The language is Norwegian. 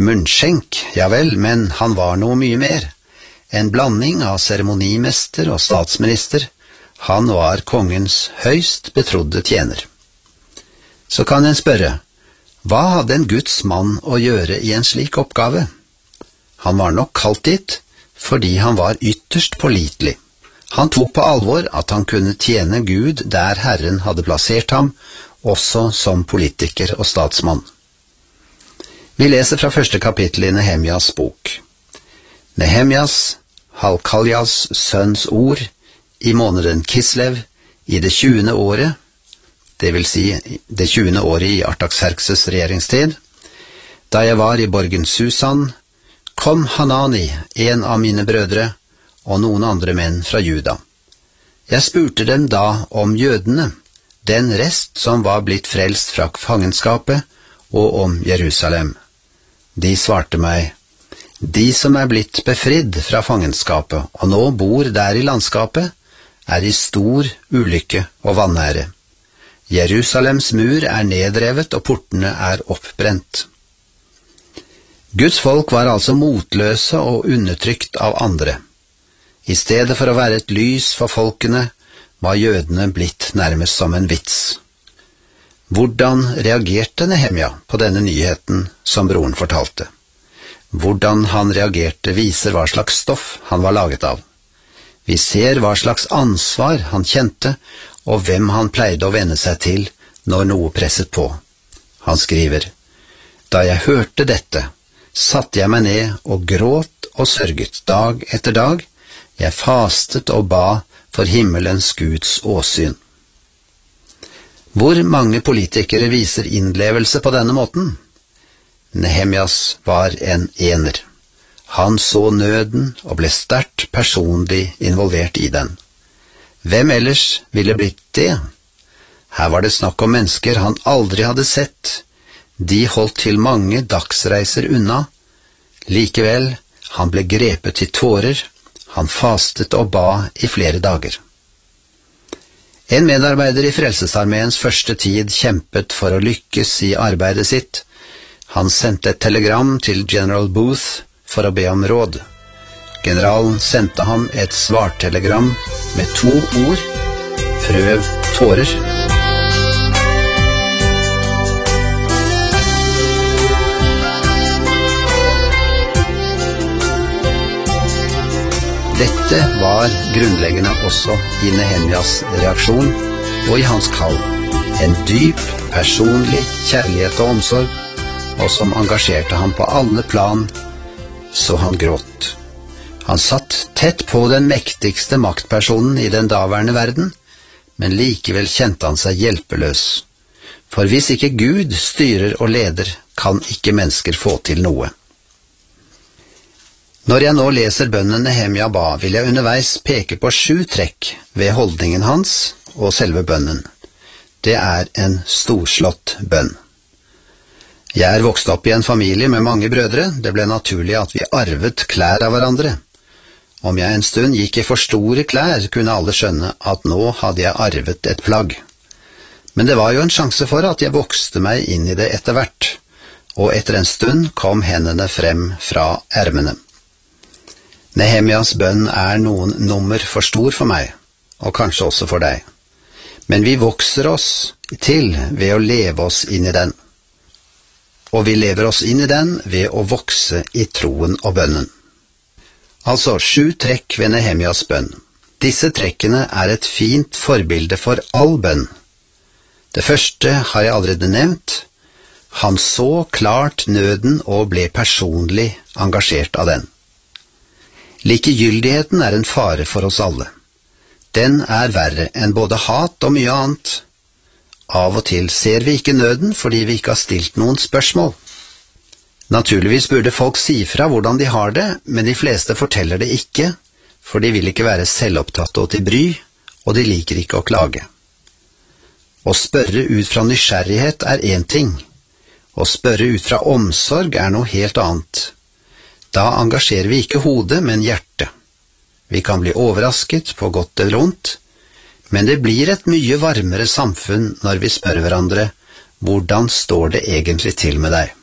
Munnskjenk, ja vel, men han var noe mye mer. En blanding av seremonimester og statsminister. Han var kongens høyst betrodde tjener. Så kan en spørre, hva hadde en Guds mann å gjøre i en slik oppgave? Han var nok kalt dit, fordi han var ytterst pålitelig. Han tok på alvor at han kunne tjene Gud der Herren hadde plassert ham, også som politiker og statsmann. Vi leser fra første kapittel i Nehemjas bok. Nehemjas, Halkaljas sønns ord, i måneden Kislev, i det 20. året, det vil si det 20. året i Artaxerxes regjeringstid, da jeg var i borgen Susan, kom Hanani, en av mine brødre, og noen andre menn fra Juda. Jeg spurte dem da om jødene, den rest som var blitt frelst fra fangenskapet, og om Jerusalem. De svarte meg, de som er blitt befridd fra fangenskapet, og nå bor der i landskapet, er i stor ulykke og vanære. Jerusalems mur er nedrevet, og portene er oppbrent. Guds folk var altså motløse og undertrykt av andre. I stedet for å være et lys for folkene, var jødene blitt nærmest som en vits. Hvordan reagerte Nehemja på denne nyheten som broren fortalte? Hvordan han reagerte viser hva slags stoff han var laget av. Vi ser hva slags ansvar han kjente, og hvem han pleide å vende seg til når noe presset på. Han skriver, da jeg hørte dette, satte jeg meg ned og gråt og sørget dag etter dag. Jeg fastet og ba for himmelens Guds åsyn. Hvor mange politikere viser innlevelse på denne måten? Nehemjas var en ener. Han så nøden og ble sterkt personlig involvert i den. Hvem ellers ville blitt det? Her var det snakk om mennesker han aldri hadde sett. De holdt til mange dagsreiser unna. Likevel, han ble grepet til tårer. Han fastet og ba i flere dager. En medarbeider i Frelsesarmeens første tid kjempet for å lykkes i arbeidet sitt. Han sendte et telegram til General Booth for å be om råd. Generalen sendte ham et svartelegram med 2 ord. Prøv tårer. Dette var grunnleggende også i Nehemjas reaksjon og i hans kall. En dyp, personlig kjærlighet og omsorg, og som engasjerte ham på alle plan, så han gråt. Han satt tett på den mektigste maktpersonen i den daværende verden, men likevel kjente han seg hjelpeløs. For hvis ikke Gud styrer og leder, kan ikke mennesker få til noe. Når jeg nå leser bønnen Nehemja ba, vil jeg underveis peke på 7 trekk ved holdningen hans og selve bønnen. Det er en storslått bønn. Jeg er vokst opp i en familie med mange brødre. Det ble naturlig at vi arvet klær av hverandre. Om jeg en stund gikk i for store klær, kunne alle skjønne at nå hadde jeg arvet et plagg. Men det var jo en sjanse for at jeg vokste meg inn i det etter hvert, og etter en stund kom hendene frem fra ermene. Nehemjas bønn er noen nummer for stor for meg, og kanskje også for deg. Men vi vokser oss til ved å leve oss inn i den. Og vi lever oss inn i den ved å vokse i troen og bønnen. Altså 7 trekk ved Nehemjas bønn. Disse trekkene er et fint forbilde for all bønn. Det første har jeg allerede nevnt. Han så klart nøden og ble personlig engasjert av den. Likegyldigheten er en fare for oss alle. Den er verre enn både hat og mye annet. Av og til ser vi ikke nøden fordi vi ikke har stilt noen spørsmål. Naturligvis burde folk si fra hvordan de har det, men de fleste forteller det ikke, for de vil ikke være selvopptatte og til bry, og de liker ikke å klage. Å spørre ut fra nysgjerrighet er en ting. Å spørre ut fra omsorg er noe helt annet. Da engasjerer vi ikke hodet, men hjertet. Vi kan bli overrasket på godt eller ondt, men det blir et mye varmere samfunn når vi spør hverandre, hvordan står det egentlig til med deg?